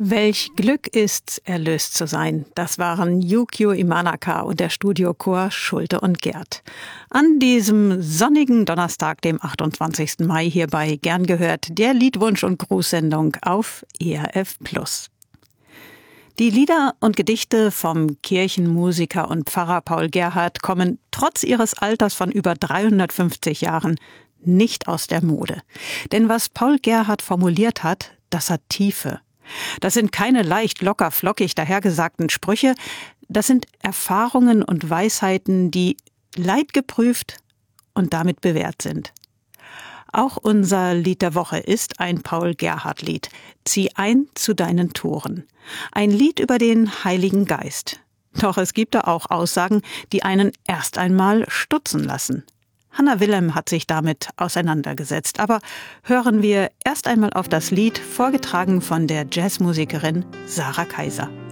Welch Glück ist's, erlöst zu sein. Das waren Yukio Imanaka und der Studiochor Schulte und Gerd. An diesem sonnigen Donnerstag, dem 28. Mai, hier bei Gern gehört, der Liedwunsch- und Grußsendung auf ERF+. Die Lieder und Gedichte vom Kirchenmusiker und Pfarrer Paul Gerhardt kommen trotz ihres Alters von über 350 Jahren nicht aus der Mode. Denn was Paul Gerhardt formuliert hat, das hat Tiefe. Das sind keine leicht locker flockig dahergesagten Sprüche, das sind Erfahrungen und Weisheiten, die leidgeprüft und damit bewährt sind. Auch unser Lied der Woche ist ein Paul-Gerhardt-Lied. Zieh ein zu deinen Toren. Ein Lied über den Heiligen Geist. Doch es gibt da auch Aussagen, die einen erst einmal stutzen lassen. Hannah Willem hat sich damit auseinandergesetzt. Aber hören wir erst einmal auf das Lied, vorgetragen von der Jazzmusikerin Sarah Kaiser.